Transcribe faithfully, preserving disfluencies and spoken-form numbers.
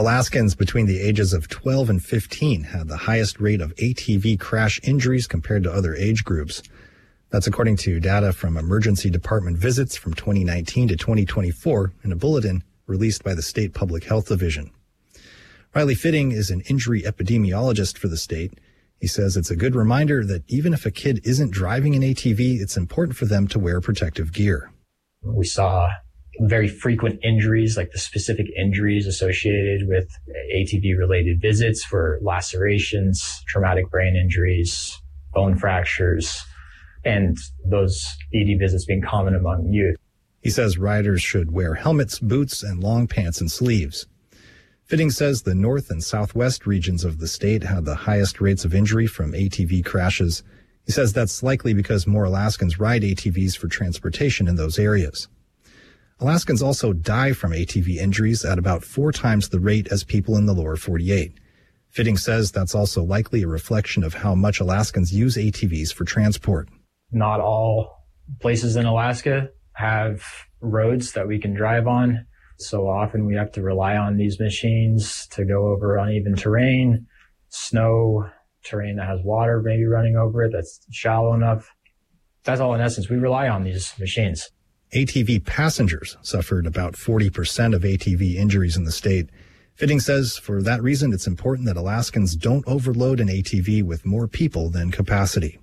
Alaskans between the ages of twelve and fifteen had the highest rate of A T V crash injuries compared to other age groups. That's according to data from emergency department visits from twenty nineteen to twenty twenty-four in a bulletin released by the state public health division. Riley Fitting is an injury epidemiologist for the state. He says it's a good reminder that even if a kid isn't driving an A T V, it's important for them to wear protective gear. We saw very frequent injuries, like the specific injuries associated with A T V-related visits for lacerations, traumatic brain injuries, bone fractures, and those E D visits being common among youth. He says riders should wear helmets, boots, and long pants and sleeves. Fitting says the north and southwest regions of the state had the highest rates of injury from A T V crashes. He says that's likely because more Alaskans ride A T Vs for transportation in those areas. Alaskans also die from A T V injuries at about four times the rate as people in the lower forty-eight. Fitting says that's also likely a reflection of how much Alaskans use A T Vs for transport. Not all places in Alaska have roads that we can drive on. So often we have to rely on these machines to go over uneven terrain, snow, terrain that has water maybe running over it that's shallow enough. That's all in essence. We rely on these machines. A T V passengers suffered about forty percent of A T V injuries in the state. Fitting says for that reason, it's important that Alaskans don't overload an A T V with more people than capacity.